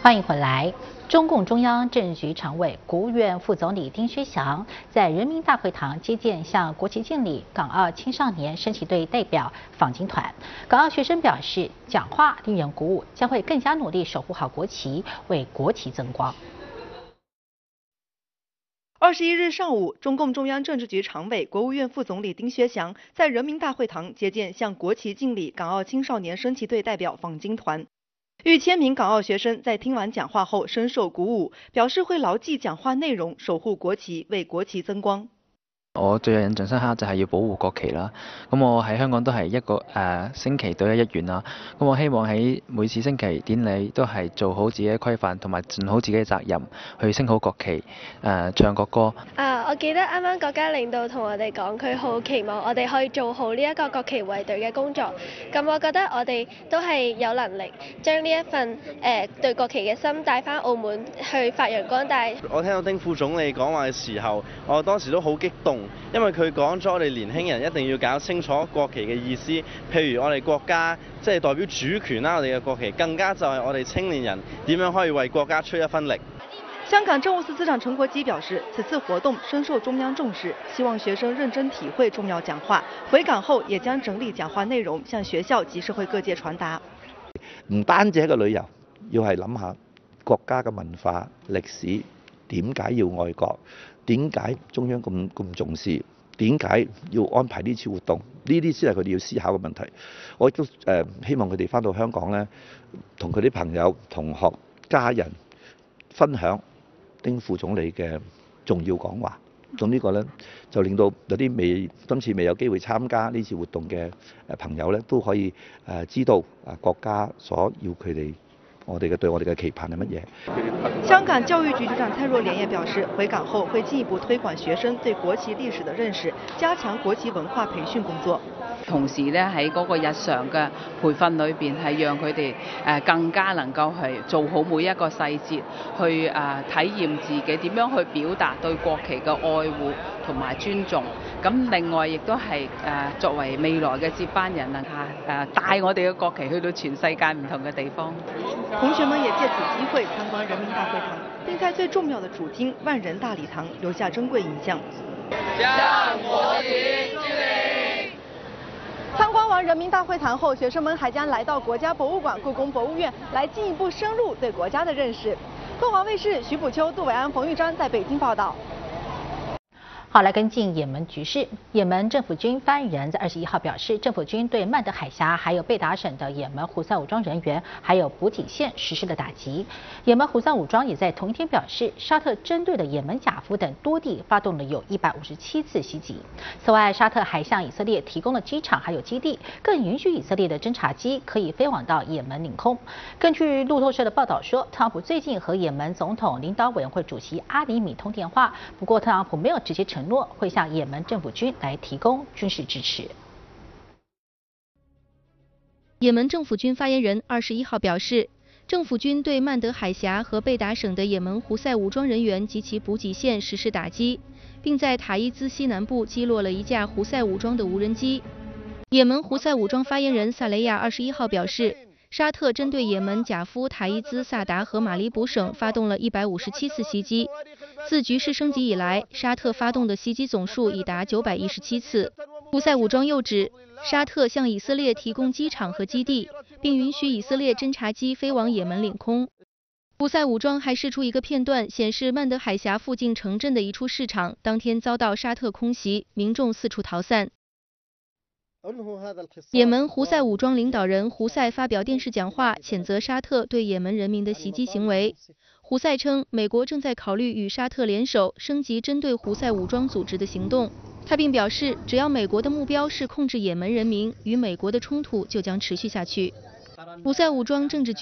欢迎回来。中共中央政治局常委、国务院副总理丁薛祥在人民大会堂接见向国旗敬礼港澳青少年升旗队代表访京团。港澳学生表示，讲话令人鼓舞，将会更加努力守护好国旗，为国旗增光。 21日上午，中共中央政治局常委、国务院副总理丁薛祥在人民大会堂接见向国旗敬礼港澳青少年升旗队代表访京团。逾1000名港澳學生在聽完講話後深受鼓舞，表示會牢記講話內容，守護國旗，為國旗增光。 我最有印象深刻就係要保護國旗啦。咁我喺香港都係一個升旗隊嘅一員啦。咁我希望喺每次升旗典禮都係做好自己嘅規範，同埋盡好自己嘅責任，去升好國旗，唱國歌。 我記得啱啱國家領導同我哋講，佢好期望我哋可以做好呢一個國旗衛隊嘅工作。咁我覺得我哋都係有能力將呢一份對國旗嘅心帶翻澳門去發揚光大。 我聽到丁副總理講話嘅時候，我當時都好激動。因為佢講咗我哋年輕人一定要搞清楚國旗嘅意思，譬如我哋國家即係代表主權啦，我哋嘅國旗更加就係我哋青年人點樣可以為國家出一分力。 香港政務司司長陳國基表示，此次活動深受中央重視，希望學生認真體會重要講話，回港後也將整理講話內容向學校及社會各界傳達。 唔單止係一個旅遊，要係諗下國家嘅文化歷史，點解要愛國？點解中央咁重視？點解要安排呢次活動？呢啲先係佢哋要思考嘅問題。我亦都希望佢哋返到香港呢，同佢啲朋友、同學、家人分享丁副總理嘅重要講話。咁呢個呢，就令到有啲今次未有機會參加呢次活動嘅朋友呢，都可以知道國家所要佢哋。對我哋嘅期盼係乜嘢？ 香港教育局局長蔡若蓮也表示，回港後會進一步推廣學生對國旗歷史的認識，加強國旗文化培訓工作。 同時咧喺嗰個日常嘅培訓裏邊，係讓佢哋更加能夠係做好每一個細節，去體驗自己點樣去表達對國旗嘅愛護同埋尊重。咁另外亦都係作為未來嘅接班人帶我哋嘅國旗去到全世界唔同嘅地方。 同學們也借此機會參觀人民大會堂，並在最重要的主廳萬人大禮堂留下珍貴印象。向國旗敬禮。參觀完人民大會堂後，學生們還將來到國家博物館、故宮博物院，來進一步深入對國家的認識。鳳凰衛視徐補秋、杜偉安、馮玉章在北京報道。 好，來跟進也門局勢。也門政府軍發言人在21號表示，政府軍對曼德海峽還有貝達省的也門胡塞武裝人員還有補給線實施了打擊。也門胡塞武裝也在同一天表示，沙特針對了也門賈夫等多地發動了有157次襲擊。此外，沙特還向以色列提供了機場還有基地，更允許以色列的偵察機可以飛往到也門領空。根據路透社的報道說，特朗普最近和也門總統領導委員會主席阿里米通電話，不過特朗普沒有直接承諾會向也門政府軍來提供軍事支持。 也門政府軍發言人21號表示，政府軍對曼德海峽和貝達省的也門胡塞武裝人員及其補給線實施打擊，並在塔伊茲西南部擊落了一架胡塞武裝的無人機。也門胡塞武裝發言人薩雷亞21號表示，沙特針對也門賈夫、塔伊茲、薩達和馬里卜省發動了157次襲擊。自局勢升級以來，沙特發動的襲擊總數已達917次。胡塞武裝又指，沙特向以色列提供機場和基地，並允許以色列偵察機飛往也門領空。胡塞武裝還釋出一個片段，顯示曼德海峽附近城鎮的一處市場當天遭到沙特空襲，民眾四處逃散。也門胡塞武裝領導人胡塞發表電視講話，譴責沙特對也門人民的襲擊行為。胡塞稱，美國正在考慮與沙特聯手，升級針對胡塞武裝組織的行動。他並表示，只要美國的目標是控制也門人民，與美國的衝突就將持續下去。胡塞武裝政治局